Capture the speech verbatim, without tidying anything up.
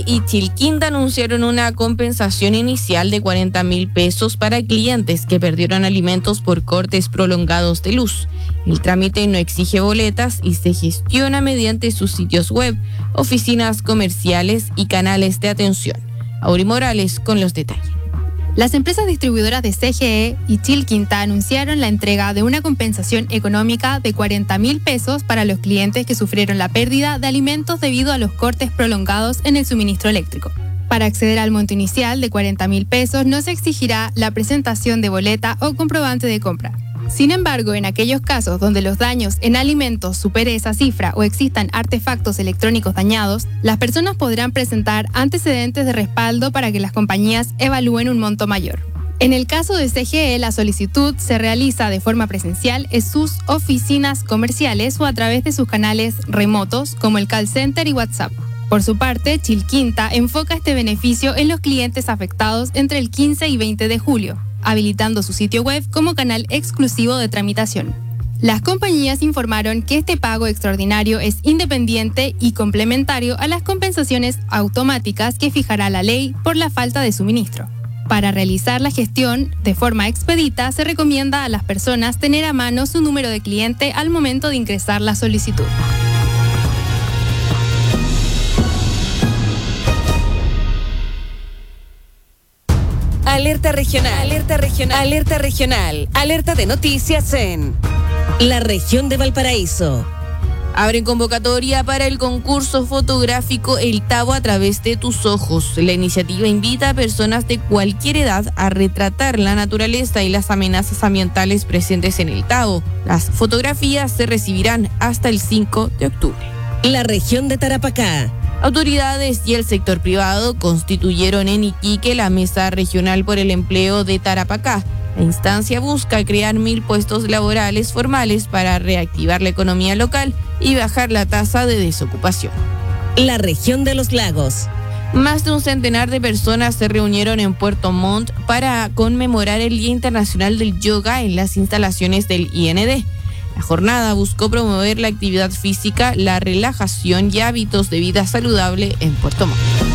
y Chilquinta anunciaron una compensación inicial de cuarenta mil pesos para clientes que perdieron alimentos por cortes prolongados de luz. El trámite no exige boletas y se gestiona mediante sus sitios web, oficinas comerciales y canales de atención. Auri Morales con los detalles. Las empresas distribuidoras de C G E y Chilquinta anunciaron la entrega de una compensación económica de cuarenta mil pesos para los clientes que sufrieron la pérdida de alimentos debido a los cortes prolongados en el suministro eléctrico. Para acceder al monto inicial de cuarenta mil pesos no se exigirá la presentación de boleta o comprobante de compra. Sin embargo, en aquellos casos donde los daños en alimentos supere esa cifra o existan artefactos electrónicos dañados, las personas podrán presentar antecedentes de respaldo para que las compañías evalúen un monto mayor. En el caso de C G E, la solicitud se realiza de forma presencial en sus oficinas comerciales o a través de sus canales remotos como el call center y WhatsApp. Por su parte, Chilquinta enfoca este beneficio en los clientes afectados entre el quince y veinte de julio, habilitando su sitio web como canal exclusivo de tramitación. Las compañías informaron que este pago extraordinario es independiente y complementario a las compensaciones automáticas que fijará la ley por la falta de suministro. Para realizar la gestión de forma expedita, se recomienda a las personas tener a mano su número de cliente al momento de ingresar la solicitud. Alerta regional, alerta regional, alerta regional, alerta de noticias en la región de Valparaíso. Abren convocatoria para el concurso fotográfico El Tabo a través de tus ojos. La iniciativa invita a personas de cualquier edad a retratar la naturaleza y las amenazas ambientales presentes en el Tabo. Las fotografías se recibirán hasta el cinco de octubre. La región de Tarapacá. Autoridades y el sector privado constituyeron en Iquique la Mesa Regional por el Empleo de Tarapacá. La instancia busca crear mil puestos laborales formales para reactivar la economía local y bajar la tasa de desocupación. La región de los lagos. Más de un centenar de personas se reunieron en Puerto Montt para conmemorar el Día Internacional del Yoga en las instalaciones del I N D. La jornada buscó promover la actividad física, la relajación y hábitos de vida saludable en Puerto Montt.